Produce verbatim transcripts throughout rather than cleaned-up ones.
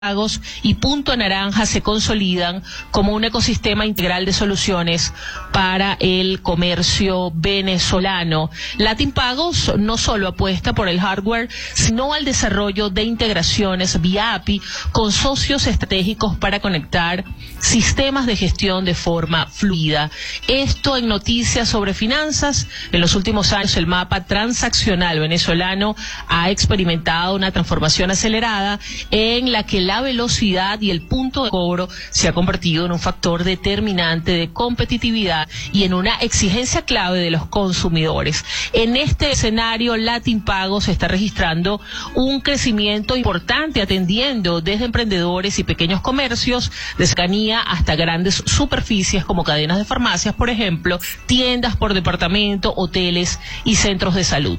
Pagos y Punto Naranja se consolidan como un ecosistema integral de soluciones para el comercio venezolano. Latin Pagos no solo apuesta por el hardware, sino al desarrollo de integraciones vía A P I con socios estratégicos para conectar sistemas de gestión de forma fluida. Esto en noticias sobre finanzas. En los últimos años el mapa transaccional venezolano ha experimentado una transformación acelerada en la que la velocidad y el punto de cobro se ha convertido en un factor determinante de competitividad y en una exigencia clave de los consumidores. En este escenario, Latin Pagos está registrando un crecimiento importante, atendiendo desde emprendedores y pequeños comercios de cercanía hasta grandes superficies como cadenas de farmacias, por ejemplo, tiendas por departamento, hoteles y centros de salud.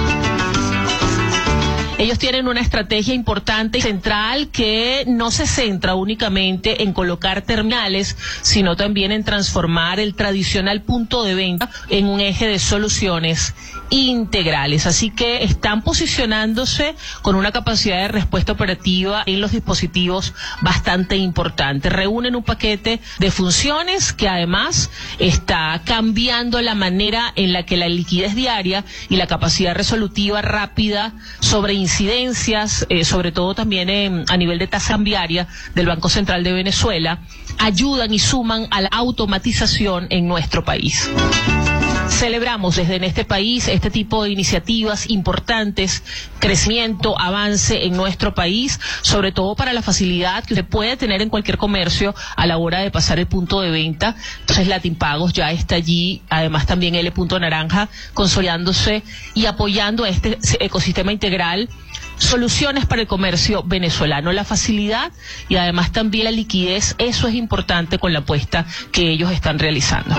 Ellos tienen una estrategia importante y central que no se centra únicamente en colocar terminales, sino también en transformar el tradicional punto de venta en un eje de soluciones integrales. Así que están posicionándose con una capacidad de respuesta operativa en los dispositivos bastante importante. Reúnen un paquete de funciones que además está cambiando la manera en la que la liquidez diaria y la capacidad resolutiva rápida sobre incidencias, eh, sobre todo también en, a nivel de tasa cambiaria del Banco Central de Venezuela, ayudan y suman a la automatización en nuestro país. Celebramos desde en este país este tipo de iniciativas importantes, crecimiento, avance en nuestro país, sobre todo para la facilidad que se puede tener en cualquier comercio a la hora de pasar el punto de venta. Entonces Latin Pagos ya está allí, además también L. Punto Naranja, consolidándose y apoyando a este ecosistema integral. Soluciones para el comercio venezolano, la facilidad y además también la liquidez, eso es importante con la apuesta que ellos están realizando.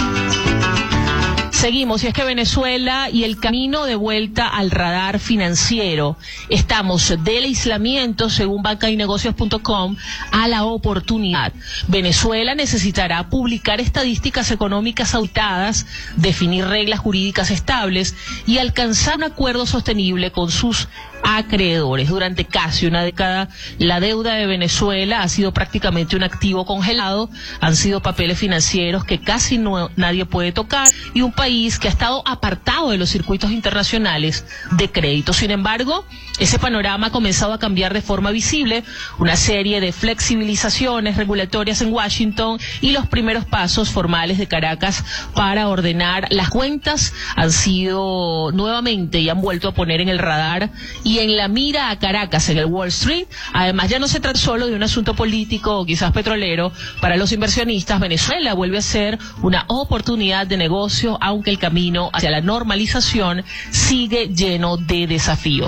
Seguimos, y es que Venezuela y el camino de vuelta al radar financiero. Estamos del aislamiento, según banca y negocios punto com, a la oportunidad. Venezuela necesitará publicar estadísticas económicas auditadas, definir reglas jurídicas estables y alcanzar un acuerdo sostenible con sus acreedores. Durante casi una década, la deuda de Venezuela ha sido prácticamente un activo congelado, han sido papeles financieros que casi no, nadie puede tocar y un país que ha estado apartado de los circuitos internacionales de crédito. Sin embargo, ese panorama ha comenzado a cambiar de forma visible, una serie de flexibilizaciones regulatorias en Washington y los primeros pasos formales de Caracas para ordenar las cuentas han sido nuevamente y han vuelto a poner en el radar y en la mira a Caracas en el Wall Street. Además, ya no se trata solo de un asunto político o quizás petrolero. Para los inversionistas, Venezuela vuelve a ser una oportunidad de negocio, aunque el camino hacia la normalización sigue lleno de desafíos.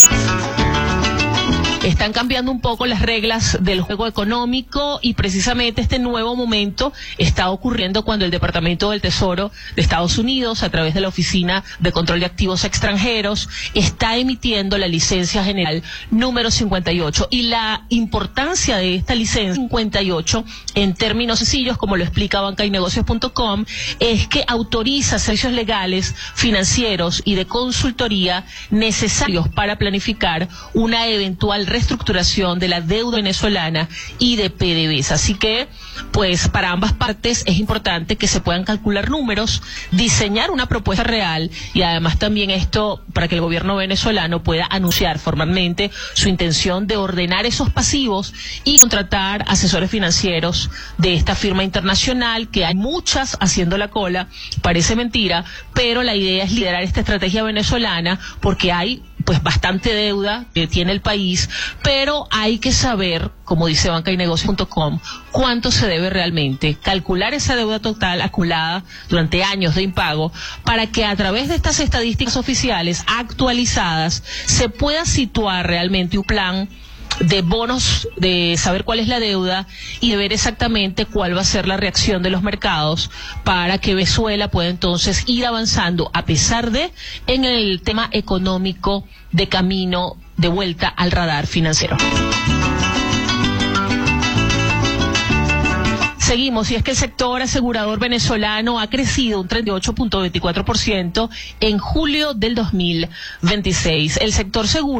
Están cambiando un poco las reglas del juego económico y precisamente este nuevo momento está ocurriendo cuando el Departamento del Tesoro de Estados Unidos, a través de la Oficina de Control de Activos Extranjeros, está emitiendo la licencia general número cincuenta y ocho. Y la importancia de esta licencia cincuenta y ocho, en términos sencillos, como lo explica banca y negocios punto com, es que autoriza servicios legales, financieros y de consultoría necesarios para planificar una eventual reestructuración de la deuda venezolana y de P D Vs. Así que, pues, para ambas partes es importante que se puedan calcular números, diseñar una propuesta real y además también esto para que el gobierno venezolano pueda anunciar formalmente su intención de ordenar esos pasivos y contratar asesores financieros de esta firma internacional, que hay muchas haciendo la cola, parece mentira, pero la idea es liderar esta estrategia venezolana porque hay pues bastante deuda que tiene el país, pero hay que saber, como dice banca y negocios punto com, cuánto se debe realmente, calcular esa deuda total acumulada durante años de impago, para que a través de estas estadísticas oficiales actualizadas se pueda situar realmente un plan de bonos, de saber cuál es la deuda y de ver exactamente cuál va a ser la reacción de los mercados para que Venezuela pueda entonces ir avanzando a pesar de en el tema económico de camino de vuelta al radar financiero. Seguimos, y es que el sector asegurador venezolano ha crecido un treinta y ocho punto veinticuatro por ciento en julio del dos mil veintiséis. El sector seguro